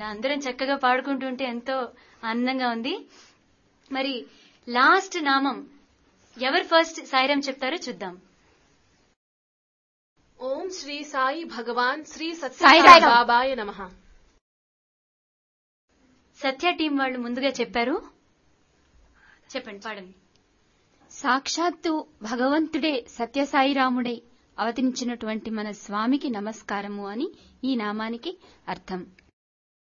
ఇలా అందరం చక్కగా పాడుకుంటుంటే ఎంతో ఆనందంగా ఉంది. మరి లాస్ట్ నామం ఎవరు ఫస్ట్ సాయిరాం చెప్తారో చూద్దాం. ఓం శ్రీ సాయి భగవాన్ శ్రీ సాయి సత్య బాబాయ నమః. సత్య టీం వాళ్ళు ముందుగా చెప్పారు. చెప్పండి, పాడండి. సాక్షాత్తు భగవంతుడే సత్యసాయిరాముడై అవతరించినటువంటి మన స్వామికి నమస్కారము అని ఈ నామానికి అర్థం.